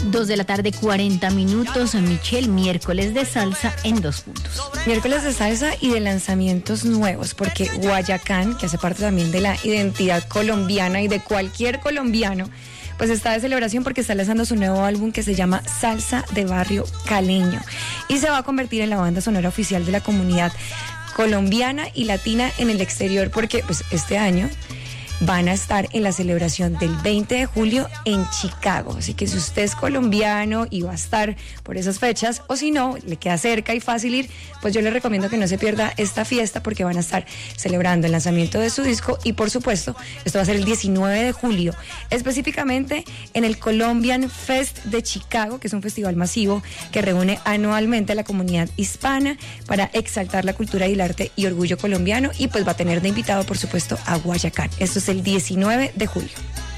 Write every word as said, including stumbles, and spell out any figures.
Dos de la tarde, cuarenta minutos. Michelle, miércoles de salsa en dos puntos. Miércoles de salsa y de lanzamientos nuevos, porque Guayacán, que hace parte también de la identidad colombiana y de cualquier colombiano, pues está de celebración porque está lanzando su nuevo álbum que se llama Salsa de Barrio Caleño y se va a convertir en la banda sonora oficial de la comunidad colombiana y latina en el exterior, porque pues este año van a estar en la celebración del veinte de julio en Chicago. Así que si usted es colombiano y va a estar por esas fechas, o si no, le queda cerca y fácil ir, pues yo le recomiendo que no se pierda esta fiesta porque van a estar celebrando el lanzamiento de su disco y por supuesto, esto va a ser el diecinueve de julio, específicamente en el Colombian Fest de Chicago, que es un festival masivo que reúne anualmente a la comunidad hispana para exaltar la cultura y el arte y orgullo colombiano, y pues va a tener de invitado, por supuesto, a Guayacán. Esto es el diecinueve de julio.